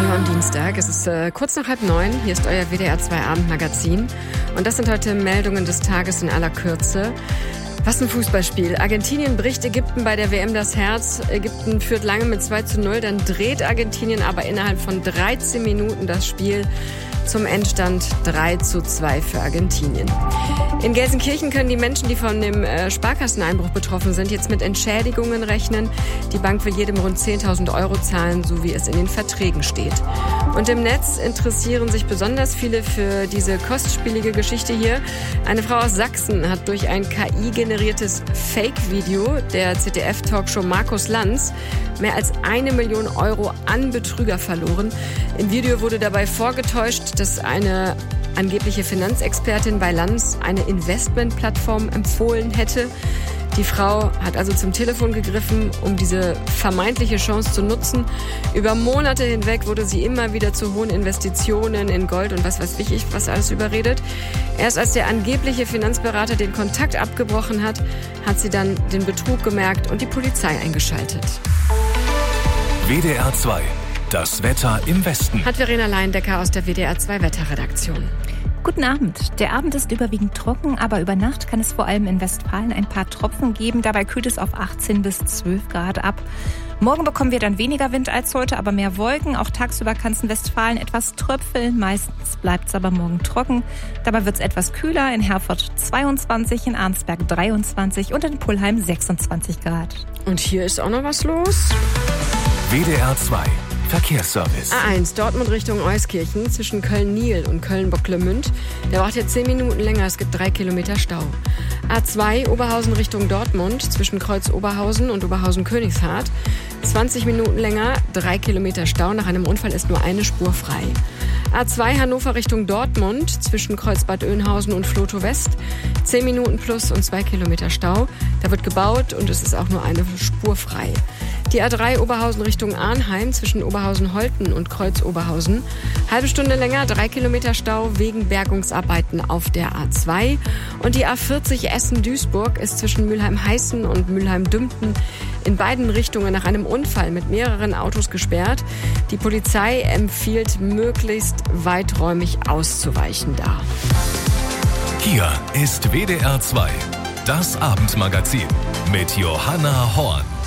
Hallo am Dienstag, es ist kurz nach 8:30, hier ist euer WDR 2 Abendmagazin und das sind heute Meldungen des Tages in aller Kürze. Was ein Fußballspiel. Argentinien bricht Ägypten bei der WM das Herz. Ägypten führt lange mit 2:0, dann dreht Argentinien aber innerhalb von 13 Minuten das Spiel zum Endstand 3:2 für Argentinien. In Gelsenkirchen können die Menschen, die von dem Sparkasseneinbruch betroffen sind, jetzt mit Entschädigungen rechnen. Die Bank will jedem rund 10.000 € zahlen, so wie es in den Verträgen steht. Und im Netz interessieren sich besonders viele für diese kostspielige Geschichte hier. Eine Frau aus Sachsen hat durch ein KI-generiertes Fake-Video der ZDF-Talkshow Markus Lanz mehr als 1 Million € an Betrüger verloren. Im Video wurde dabei vorgetäuscht, dass eine angebliche Finanzexpertin bei Lanz eine Investmentplattform empfohlen hätte. Die Frau hat also zum Telefon gegriffen, um diese vermeintliche Chance zu nutzen. Über Monate hinweg wurde sie immer wieder zu hohen Investitionen in Gold und was weiß ich, was alles überredet. Erst als der angebliche Finanzberater den Kontakt abgebrochen hat, hat sie dann den Betrug gemerkt und die Polizei eingeschaltet. WDR 2, das Wetter im Westen. Hat Verena Leindecker aus der WDR 2 Wetterredaktion. Guten Abend. Der Abend ist überwiegend trocken, aber über Nacht kann es vor allem in Westfalen ein paar Tropfen geben. Dabei kühlt es auf 18 bis 12 Grad ab. Morgen bekommen wir dann weniger Wind als heute, aber mehr Wolken. Auch tagsüber kann es in Westfalen etwas tröpfeln. Meistens bleibt es aber morgen trocken. Dabei wird es etwas kühler. In Herford 22, in Arnsberg 23 und in Pullheim 26 Grad. Und hier ist auch noch was los. WDR 2. Verkehrsservice. A1 Dortmund Richtung Euskirchen zwischen Köln-Niel und Köln-Bocklemünd. Der braucht jetzt 10 Minuten länger, es gibt 3 Kilometer Stau. A2 Oberhausen Richtung Dortmund zwischen Kreuz Oberhausen und Oberhausen-Königshardt. 20 Minuten länger, 3 Kilometer Stau. Nach einem Unfall ist nur eine Spur frei. A2 Hannover Richtung Dortmund zwischen Kreuz Bad Oeynhausen und Vloto West. 10 Minuten plus und 2 Kilometer Stau. Da wird gebaut und es ist auch nur eine Spur frei. Die A3 Oberhausen Richtung Arnheim zwischen Oberhausen-Holten und Kreuz Oberhausen. Halbe Stunde länger, 3 Kilometer Stau wegen Bergungsarbeiten auf der A2. Und die A40 Essen-Duisburg ist zwischen Mülheim-Heißen und Mülheim-Dümpten in beiden Richtungen nach einem Unfall mit mehreren Autos gesperrt. Die Polizei empfiehlt, möglichst weiträumig auszuweichen da. Hier ist WDR 2, das Abendmagazin mit Johanna Horn.